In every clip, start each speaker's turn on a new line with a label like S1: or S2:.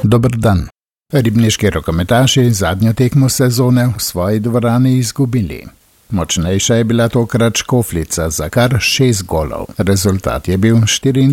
S1: Dober dan. Ribniški rokometaši zadnjo tekmo sezone v svoji dvorani izgubili. Močnejša je bila tokrat Škofljica za kar 6 golov. Rezultat je bil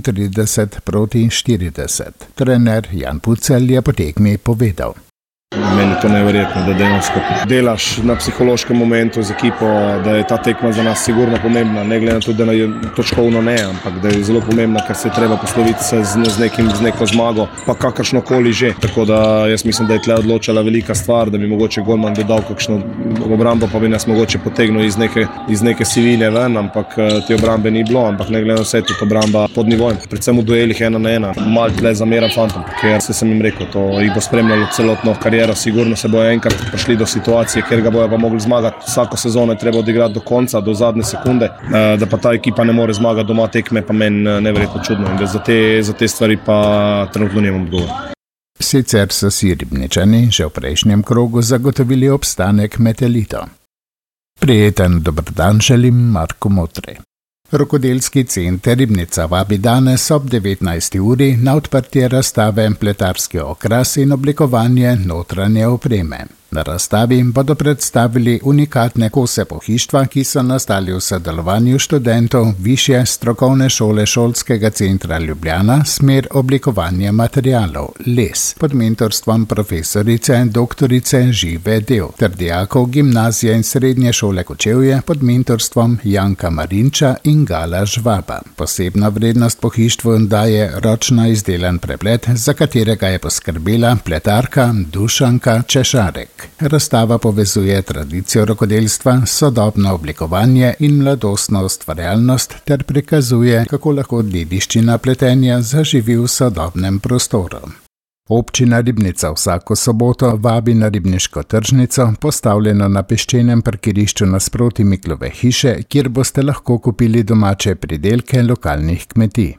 S1: 34-40. Trener Jan Pucelj je po tekmi povedal.
S2: Meni je to neverjetno, da dejansko delaš na psihološkem momentu z ekipo, da je ta tekma za nas sigurno pomembna, ne glede na to, da je točkovno ne, ampak da je zelo pomembna, ker se je treba posloviti se z neko zmago, pa kakršnokoli že. Tako da jaz mislim, da je tle odločala velika stvar, da bi mogoče golman dodal kakšno obrambo, pa bi nas mogoče potegnil iz neke sivilje ven, ampak te obrambe ni bilo, ampak ne glede na vse, tudi obramba pod nivojem. Predvsem v duelih 1-1. Malo tle zameram fantom, ker sem jim rekel, to jih bo spremljalo celotno kariero. Sigurno se bojo enkrat prišli do situacije, kjer ga bojo pa mogli zmagati. Vsako sezono je treba odigrati do konca, do zadnje sekunde, da pa ta ekipa ne more zmagati doma tekme, pa meni neverjetno čudno in da za te stvari pa trenutno nimam odgovor.
S1: Sicer so si Ribničani že v prejšnjem krogu zagotovili obstanek med elito. Prijeten dober dan želim Marko Motri. Rokodelski center Ribnica vabi danes ob 19. uri na odprtje razstave Pletarski okras in oblikovanje notranje opreme. Na razstavi bodo predstavili unikatne kose pohištva, ki so nastali v sodelovanju študentov Višje strokovne šole Šolskega centra Ljubljana, smer oblikovanja materialov Les, pod mentorstvom profesorice doktorice Žive Dev, ter dijakov Gimnazije in srednje šole Kočevje pod mentorstvom Janka Marinča in Gala Žvaba. Posebna vrednost pohištvu daje ročno izdelan preplet, za katerega je poskrbela pletarka Dušanka Češarek. Razstava povezuje tradicijo rokodelstva, sodobno oblikovanje in mladostno ustvarjalnost ter prikazuje, kako lahko dediščina pletenja zaživi v sodobnem prostoru. Občina Ribnica vsako soboto vabi na ribniško tržnico, postavljeno na peščenem parkirišču nasproti Miklove hiše, kjer boste lahko kupili domače pridelke lokalnih kmetij.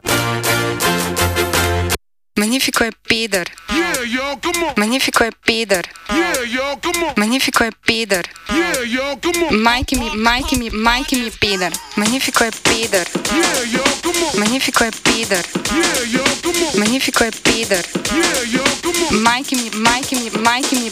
S3: Magnifico je peder. Magnifico je peder. Magnifico je peder. Majki mi je peder. Magnifico je peder. Magnifico je peder. Magnifico je peder. Majki mi je